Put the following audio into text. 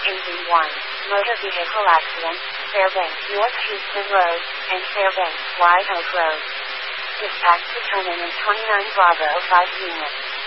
AV1, motor vehicle accident, Fairbanks North Houston Road, and Fairbanks White Oak Road. Dispatch determined in 29 Bravo 5 units.